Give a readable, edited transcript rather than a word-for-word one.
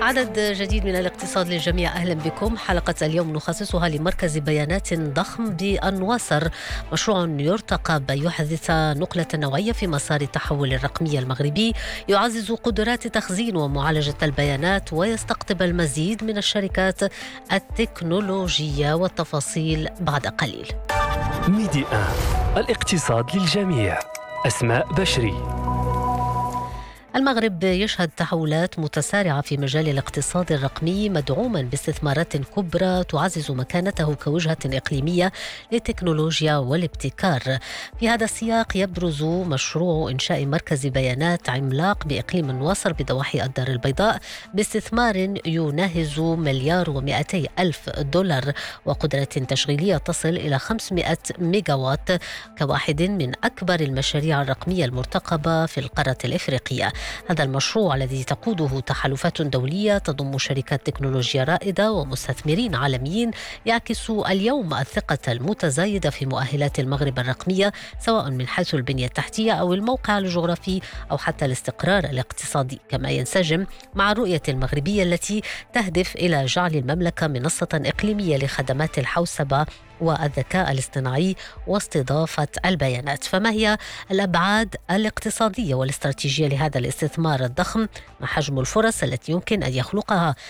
عدد جديد من الاقتصاد للجميع، أهلا بكم. حلقة اليوم نخصصها لمركز بيانات ضخم بالنواصر، مشروع يرتقب أن يحدث نقلة نوعية في مسار التحول الرقمي المغربي، يعزز قدرات تخزين ومعالجة البيانات ويستقطب المزيد من الشركات التكنولوجية. والتفاصيل بعد قليل. ميدي الاقتصاد للجميع. أسماء بشري. المغرب يشهد تحولات متسارعة في مجال الاقتصاد الرقمي، مدعوما باستثمارات كبرى تعزز مكانته كوجهة إقليمية للتكنولوجيا والابتكار. في هذا السياق يبرز مشروع إنشاء مركز بيانات عملاق بإقليم النواصر بضواحي الدار البيضاء باستثمار يناهز $200,000 وقدرة تشغيلية تصل إلى 500 ميجاوات، كواحد من أكبر المشاريع الرقمية المرتقبة في القارة الإفريقية. هذا المشروع الذي تقوده تحالفات دولية تضم شركات تكنولوجيا رائدة ومستثمرين عالميين يعكس اليوم الثقة المتزايدة في مؤهلات المغرب الرقمية، سواء من حيث البنية التحتية أو الموقع الجغرافي أو حتى الاستقرار الاقتصادي، كما ينسجم مع الرؤية المغربية التي تهدف إلى جعل المملكة منصة إقليمية لخدمات الحوسبة والذكاء الاصطناعي واستضافة البيانات. فما هي الأبعاد الاقتصادية والاستراتيجية لهذا الاستثمار الضخم؟ ما حجم الفرص التي يمكن أن يخلقها